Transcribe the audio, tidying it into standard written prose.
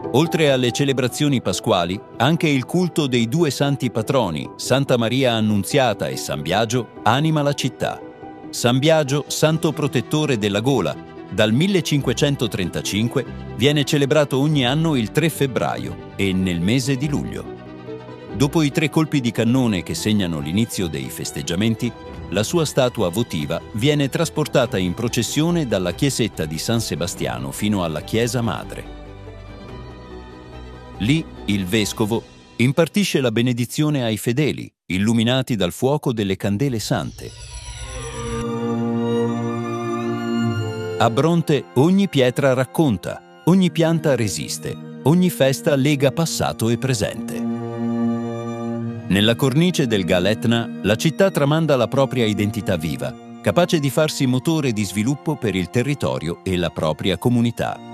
Oltre alle celebrazioni pasquali, anche il culto dei due santi patroni, Santa Maria Annunziata e San Biagio, anima la città. San Biagio, santo protettore della gola, dal 1535 viene celebrato ogni anno il 3 febbraio e nel mese di luglio. Dopo i 3 colpi di cannone che segnano l'inizio dei festeggiamenti, la sua statua votiva viene trasportata in processione dalla chiesetta di San Sebastiano fino alla chiesa madre. Lì il vescovo impartisce la benedizione ai fedeli, illuminati dal fuoco delle candele sante. A Bronte ogni pietra racconta, ogni pianta resiste, ogni festa lega passato e presente. Nella cornice del Gal Etna, la città tramanda la propria identità viva, capace di farsi motore di sviluppo per il territorio e la propria comunità.